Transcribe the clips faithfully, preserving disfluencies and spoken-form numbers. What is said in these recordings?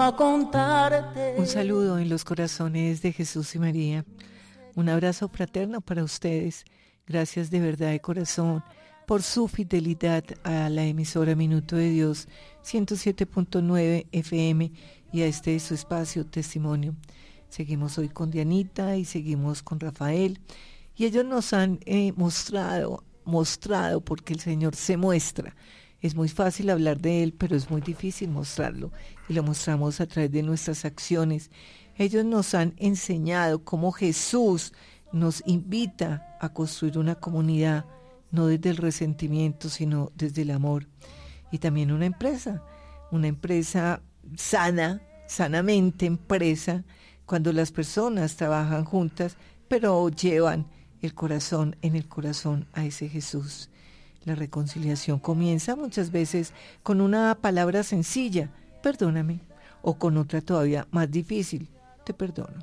pa' contarte. Un saludo en los corazones de Jesús y María. Un abrazo fraterno para ustedes. Gracias de verdad de corazón por su fidelidad a la emisora Minuto de Dios ciento siete punto nueve F M y a este su espacio Testimonio. Seguimos hoy con Dianita y seguimos con Rafael y ellos nos han eh, mostrado, mostrado porque el Señor se muestra. Es muy fácil hablar de Él, pero es muy difícil mostrarlo y lo mostramos a través de nuestras acciones. Ellos nos han enseñado cómo Jesús nos invita a construir una comunidad, no desde el resentimiento, sino desde el amor. Y también una empresa, una empresa sana, sanamente empresa, cuando las personas trabajan juntas, pero llevan el corazón en el corazón a ese Jesús. La reconciliación comienza muchas veces con una palabra sencilla, perdóname, o con otra todavía más difícil, te perdono.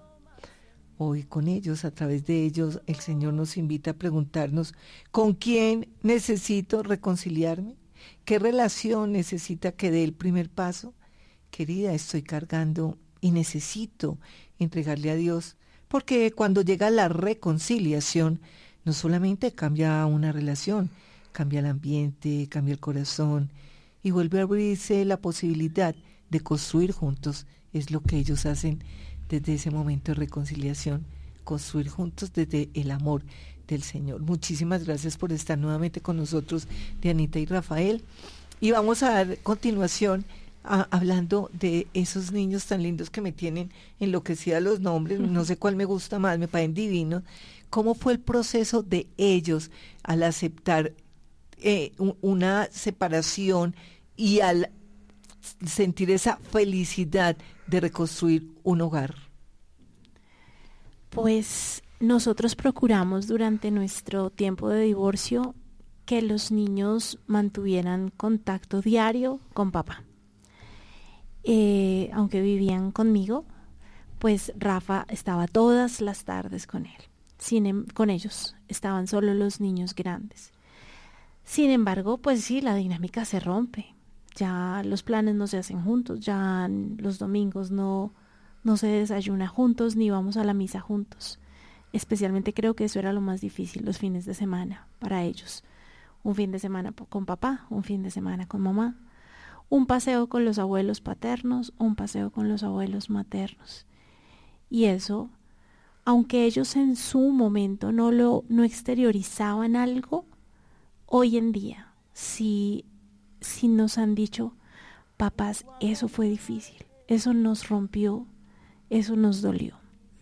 Hoy con ellos, a través de ellos, el Señor nos invita a preguntarnos, ¿con quién necesito reconciliarme? ¿Qué relación necesita que dé el primer paso? Querida, estoy cargando y necesito entregarle a Dios, porque cuando llega la reconciliación, no solamente cambia una relación, cambia el ambiente, cambia el corazón y vuelve a abrirse la posibilidad de construir juntos. Es lo que ellos hacen desde ese momento de reconciliación, construir juntos desde el amor del Señor. Muchísimas gracias por estar nuevamente con nosotros, Dianita y Rafael. Y vamos a dar continuación a, hablando de esos niños tan lindos que me tienen enloquecida los nombres, no sé cuál me gusta más, me parecen divinos. ¿Cómo fue el proceso de ellos al aceptar eh, un, una separación y al sentir esa felicidad de reconstruir un hogar? Pues nosotros procuramos durante nuestro tiempo de divorcio que los niños mantuvieran contacto diario con papá. Eh, aunque vivían conmigo, pues Rafa estaba todas las tardes con él, sin, con ellos, estaban solo los niños grandes. Sin embargo, pues sí, la dinámica se rompe. Ya los planes no se hacen juntos, ya los domingos no, no se desayuna juntos ni vamos a la misa juntos. Especialmente creo que eso era lo más difícil, los fines de semana para ellos. Un fin de semana con papá, un fin de semana con mamá, un paseo con los abuelos paternos, un paseo con los abuelos maternos. Y eso, aunque ellos en su momento no lo no exteriorizaban algo, hoy en día sí si nos han dicho, papás, eso fue difícil, eso nos rompió, eso nos dolió.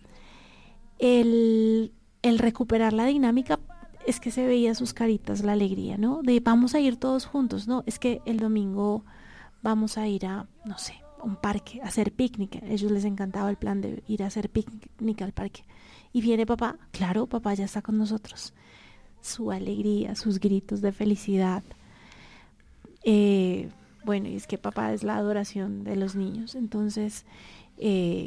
El, el recuperar la dinámica es que se veía sus caritas la alegría, ¿no? De vamos a ir todos juntos, ¿no? Es que el domingo vamos a ir a, no sé, a un parque, a hacer picnic. A ellos les encantaba el plan de ir a hacer picnic al parque. Y viene papá, claro, papá ya está con nosotros. Su alegría, sus gritos de felicidad. Eh, bueno, y es que papá es la adoración de los niños, entonces eh,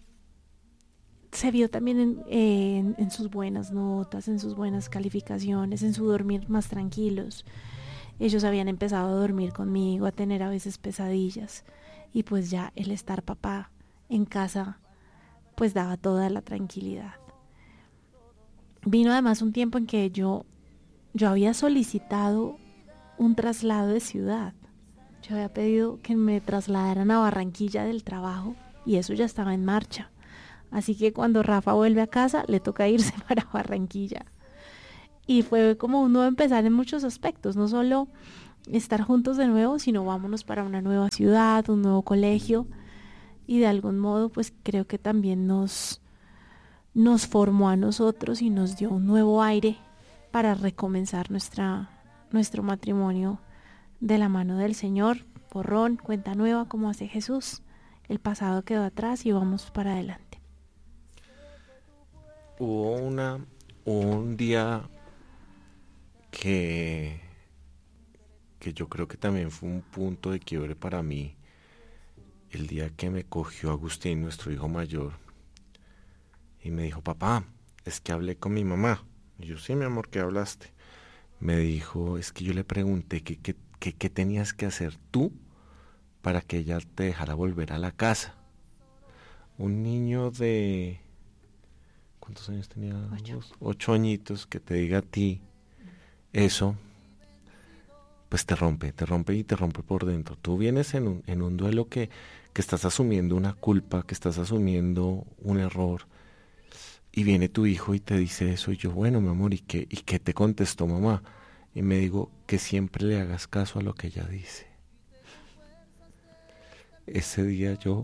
se vio también en, en, en sus buenas notas, en sus buenas calificaciones, en su dormir más tranquilos. Ellos habían empezado a dormir conmigo, a tener a veces pesadillas, y pues ya el estar papá en casa pues daba toda la tranquilidad. Vino además un tiempo en que yo, yo había solicitado un traslado de ciudad. Yo había pedido que me trasladaran a Barranquilla del trabajo y eso ya estaba en marcha. Así que cuando Rafa vuelve a casa, le toca irse para Barranquilla. Y fue como un nuevo empezar en muchos aspectos, no solo estar juntos de nuevo, sino vámonos para una nueva ciudad, un nuevo colegio. Y de algún modo, pues creo que también nos, nos formó a nosotros y nos dio un nuevo aire para recomenzar nuestra nuestro matrimonio de la mano del Señor, borrón, cuenta nueva, como hace Jesús. El pasado quedó atrás y vamos para adelante. Hubo una un día que que yo creo que también fue un punto de quiebre para mí, el día que me cogió Agustín, nuestro hijo mayor, y me dijo, papá, es que hablé con mi mamá. Y yo, sí, mi amor, ¿qué hablaste? Me dijo, es que yo le pregunté que qué que, que tenías que hacer tú para que ella te dejara volver a la casa. un niño de, ¿cuántos años tenía? Ocho. Ocho añitos, que te diga a ti eso, pues te rompe, te rompe y te rompe por dentro. Tú vienes en un, en un duelo que, que estás asumiendo una culpa, que estás asumiendo un error, y viene tu hijo y te dice eso, y yo, bueno, mi amor, ¿y qué, y qué te contestó mamá? Y me digo, que siempre le hagas caso a lo que ella dice. Ese día yo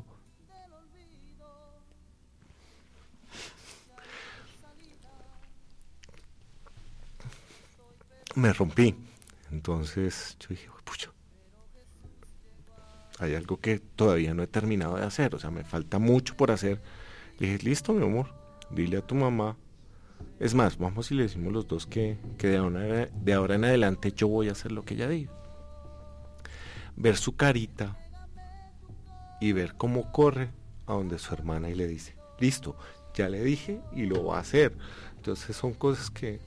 me rompí. Entonces yo dije, pucha, hay algo que todavía no he terminado de hacer, o sea, me falta mucho por hacer. Le dije, listo, mi amor, dile a tu mamá. Es más, vamos y le decimos los dos que, que de, ahora, de ahora en adelante yo voy a hacer lo que ella diga. Ver su carita y ver cómo corre a donde su hermana y le dice, listo, ya le dije y lo va a hacer. Entonces son cosas que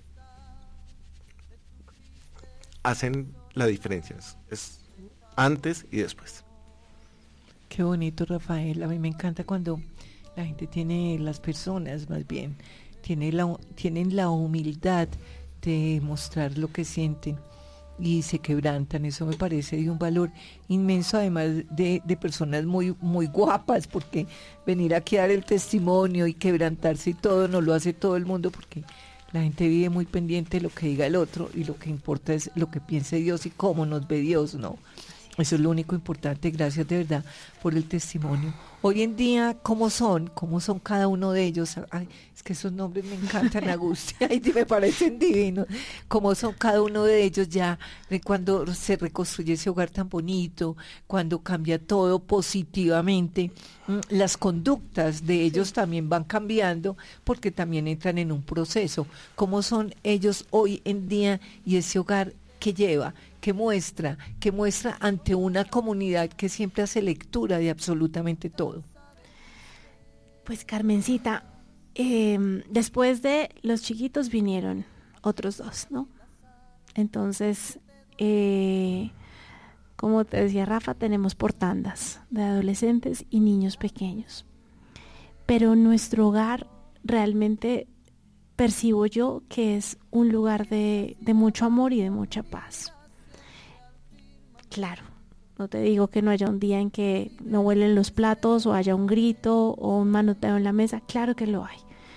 hacen la diferencia, es, es antes y después. Qué bonito, Rafael. A mí me encanta cuando la gente tiene, las personas más bien, tiene la, tienen la humildad de mostrar lo que sienten y se quebrantan. Eso me parece de un valor inmenso, además de, de personas muy, muy guapas, porque venir aquí a dar el testimonio y quebrantarse y todo no lo hace todo el mundo, porque la gente vive muy pendiente de lo que diga el otro y lo que importa es lo que piense Dios y cómo nos ve Dios, ¿no? Eso es lo único importante. Gracias de verdad por el testimonio. Hoy en día, ¿cómo son? ¿Cómo son cada uno de ellos? Ay, es que esos nombres me encantan, Agustín, ay, me parecen divinos. ¿Cómo son cada uno de ellos ya cuando se reconstruye ese hogar tan bonito, cuando cambia todo positivamente? Las conductas de ellos también van cambiando porque también entran en un proceso. ¿Cómo son ellos hoy en día y ese hogar que lleva, que muestra, que muestra ante una comunidad que siempre hace lectura de absolutamente todo? Pues Carmencita, eh, después de los chiquitos vinieron otros dos, ¿no? Entonces, eh, como te decía Rafa, tenemos por tandas de adolescentes y niños pequeños. Pero nuestro hogar realmente percibo yo que es un lugar de, de mucho amor y de mucha paz. Claro, no te digo que no haya un día en que no huelen los platos o haya un grito o un manoteo en la mesa, claro que lo hay.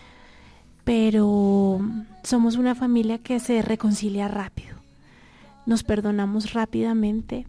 Pero somos una familia que se reconcilia rápido, nos perdonamos rápidamente,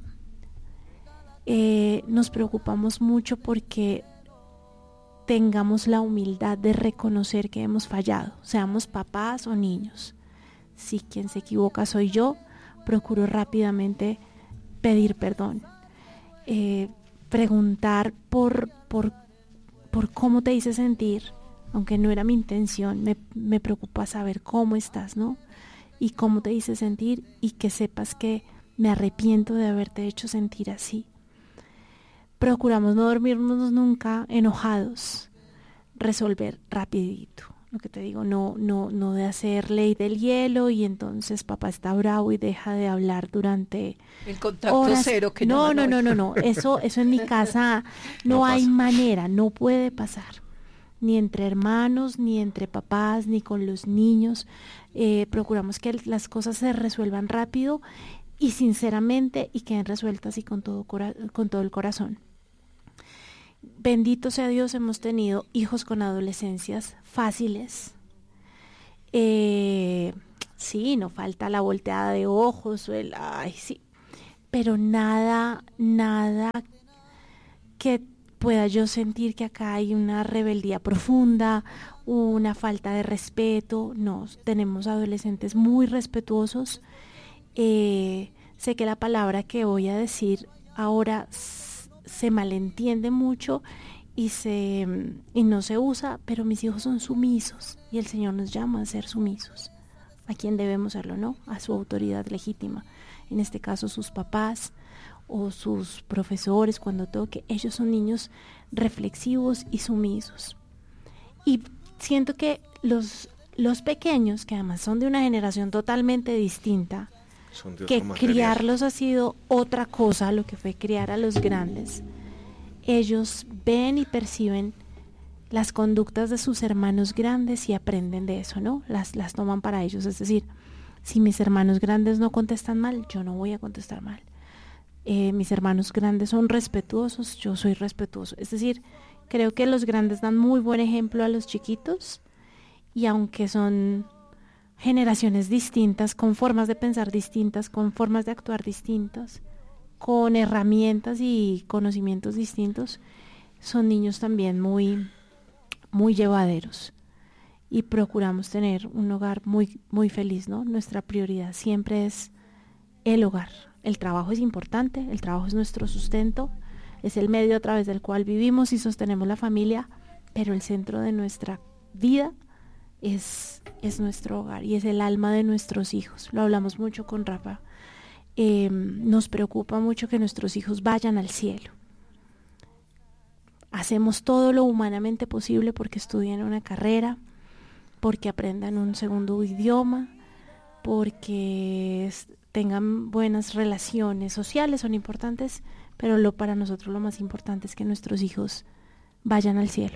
eh, nos preocupamos mucho porque tengamos la humildad de reconocer que hemos fallado, seamos papás o niños. Si quien se equivoca soy yo, procuro rápidamente pedir perdón, eh, preguntar por, por, por cómo te hice sentir, aunque no era mi intención, me, me preocupa saber cómo estás, ¿no? Y cómo te hice sentir y que sepas que me arrepiento de haberte hecho sentir así. Procuramos no dormirnos nunca enojados, resolver rapidito, lo que te digo, no, no, no de hacer ley del hielo y entonces papá está bravo y deja de hablar durante el contacto horas. Cero que no, no, no, no, no, eso, eso en mi casa no, no hay manera, no puede pasar, ni entre hermanos, ni entre papás, ni con los niños. Eh, procuramos que las cosas se resuelvan rápido y sinceramente y queden resueltas y con todo, cora- con todo el corazón. Bendito sea Dios, hemos tenido hijos con adolescencias fáciles. Eh, sí, no falta la volteada de ojos, o el, ay, sí, pero nada, nada que pueda yo sentir que acá hay una rebeldía profunda, una falta de respeto. No, tenemos adolescentes muy respetuosos. Eh, sé que la palabra que voy a decir ahora se malentiende mucho y se y no se usa, pero mis hijos son sumisos y el Señor nos llama a ser sumisos. ¿A quién debemos serlo, no? A su autoridad legítima, en este caso sus papás o sus profesores cuando toque. Ellos son niños reflexivos y sumisos. Y siento que los, los pequeños, que además son de una generación totalmente distinta, que criarlos ha sido otra cosa, lo que fue criar a los grandes. Ellos ven y perciben las conductas de sus hermanos grandes y aprenden de eso, ¿no? Las, las toman para ellos. Es decir, si mis hermanos grandes no contestan mal, yo no voy a contestar mal. Eh, mis hermanos grandes son respetuosos, yo soy respetuoso. Es decir, creo que los grandes dan muy buen ejemplo a los chiquitos, y aunque son generaciones distintas, con formas de pensar distintas, con formas de actuar distintas, con herramientas y conocimientos distintos, son niños también muy, muy llevaderos, y procuramos tener un hogar muy, muy feliz, ¿no? Nuestra prioridad siempre es el hogar. El trabajo es importante, el trabajo es nuestro sustento, es el medio a través del cual vivimos y sostenemos la familia, pero el centro de nuestra vida es, es nuestro hogar y es el alma de nuestros hijos. Lo hablamos mucho con Rafa. Eh, nos preocupa mucho que nuestros hijos vayan al cielo. Hacemos todo lo humanamente posible porque estudien una carrera, porque aprendan un segundo idioma, porque tengan buenas relaciones sociales, son importantes, pero lo para nosotros lo más importante es que nuestros hijos vayan al cielo.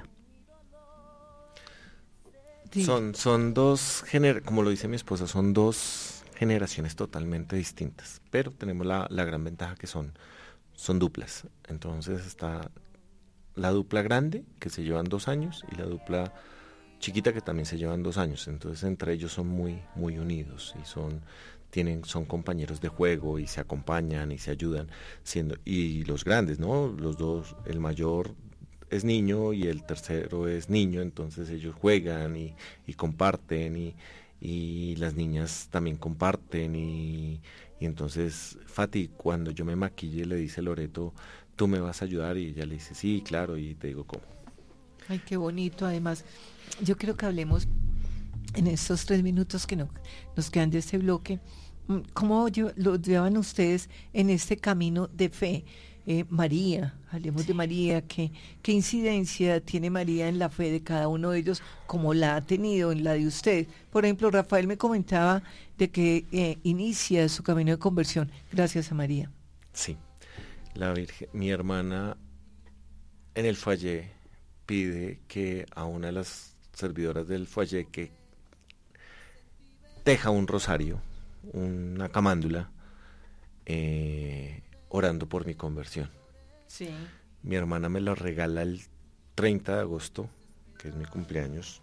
Sí. Son, son dos, gener- como lo dice mi esposa, son dos generaciones totalmente distintas, pero tenemos la, la gran ventaja que son, son duplas. Entonces está la dupla grande, que se llevan dos años, y la dupla chiquita, que también se llevan dos años. Entonces entre ellos son muy, muy unidos y son... tienen son compañeros de juego y se acompañan y se ayudan, siendo y los grandes, ¿no? Los dos, el mayor es niño y el tercero es niño, entonces ellos juegan y, y comparten y, y las niñas también comparten y, y entonces Fati, cuando yo me maquille, le dice Loreto, ¿tú me vas a ayudar? Y ella le dice, sí, claro, y te digo, ¿cómo? Ay, qué bonito. Además, yo creo que hablemos en estos tres minutos que no, nos quedan de este bloque, ¿cómo lle- lo llevan ustedes en este camino de fe? Eh, María, hablemos sí. de María, ¿qué, ¿qué incidencia tiene María en la fe de cada uno de ellos, como la ha tenido en la de usted? Por ejemplo, Rafael me comentaba de que eh, inicia su camino de conversión gracias a María. Sí, la Virgen, mi hermana en el foyer pide que a una de las servidoras del foyer que teja un rosario, una camándula, eh, orando por mi conversión. Sí. Mi hermana me lo regala el treinta de agosto, que es mi cumpleaños,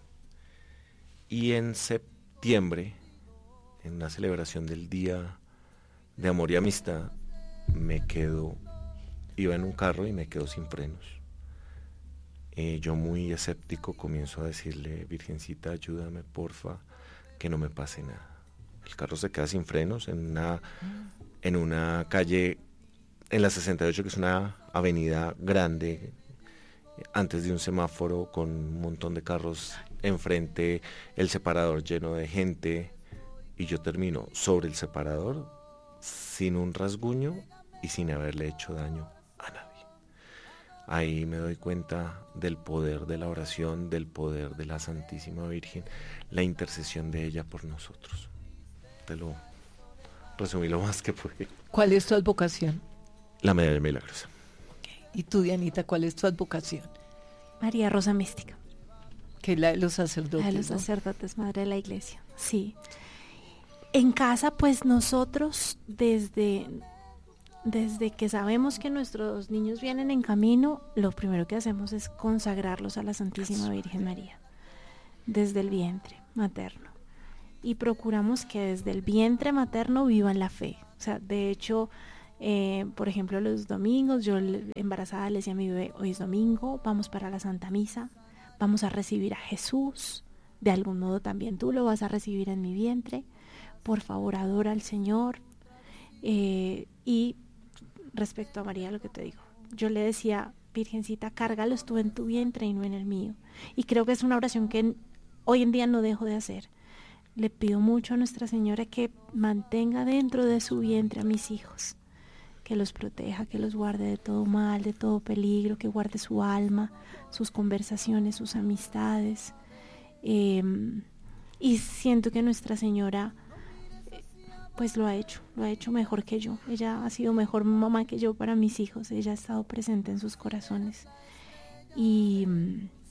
y en septiembre, en una celebración del Día de Amor y Amistad, me quedo, iba en un carro y me quedo sin frenos. Eh, yo muy escéptico comienzo a decirle, Virgencita, ayúdame, porfa, que no me pase nada. El carro se queda sin frenos en una, en una calle, en la sesenta y ocho, que es una avenida grande, antes de un semáforo con un montón de carros enfrente, el separador lleno de gente, y yo termino sobre el separador sin un rasguño y sin haberle hecho daño a nadie. Ahí me doy cuenta del poder de la oración, del poder de la Santísima Virgen, la intercesión de ella por nosotros. Te lo resumí lo más que pude. ¿Cuál es tu advocación? La Medalla Milagrosa. Okay. ¿Y tú, Dianita, cuál es tu advocación? María Rosa Mística. Que es la de los sacerdotes. La de los ¿no? sacerdotes, madre de la iglesia, sí. En casa, pues nosotros desde, desde que sabemos que nuestros niños vienen en camino, lo primero que hacemos es consagrarlos a la Santísima Virgen María, desde el vientre materno. Y procuramos que desde el vientre materno vivan la fe. O sea, de hecho, eh, por ejemplo, los domingos, yo embarazada le decía a mi bebé, hoy es domingo, vamos para la Santa Misa, vamos a recibir a Jesús, de algún modo también tú lo vas a recibir en mi vientre, por favor adora al Señor. Eh, y respecto a María, lo que te digo, yo le decía, Virgencita, cárgalos tú en tu vientre y no en el mío. Y creo que es una oración que hoy en día no dejo de hacer. Le pido mucho a Nuestra Señora que mantenga dentro de su vientre a mis hijos, que los proteja, que los guarde de todo mal, de todo peligro, que guarde su alma, sus conversaciones, sus amistades. Eh, y siento que Nuestra Señora pues lo ha hecho, lo ha hecho mejor que yo. Ella ha sido mejor mamá que yo para mis hijos, ella ha estado presente en sus corazones. Y,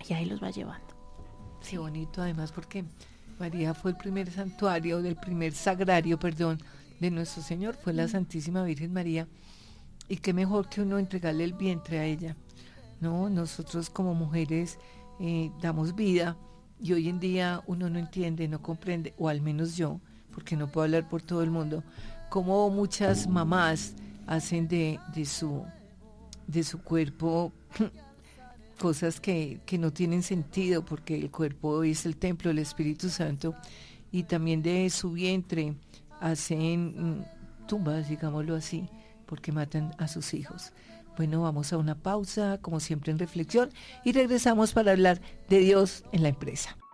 y ahí los va llevando. Qué bonito, además, porque María fue el primer santuario, del primer sagrario, perdón, de nuestro Señor, fue la Santísima Virgen María, y qué mejor que uno entregarle el vientre a ella, ¿no? Nosotros como mujeres eh, damos vida, y hoy en día uno no entiende, no comprende, o al menos yo, porque no puedo hablar por todo el mundo, cómo muchas mamás hacen de, de su de su cuerpo cosas que, que no tienen sentido, porque el cuerpo es el templo del Espíritu Santo, y también de su vientre hacen mm, tumbas, digámoslo así, porque matan a sus hijos. Bueno, vamos a una pausa, como siempre en reflexión, y regresamos para hablar de Dios en la empresa.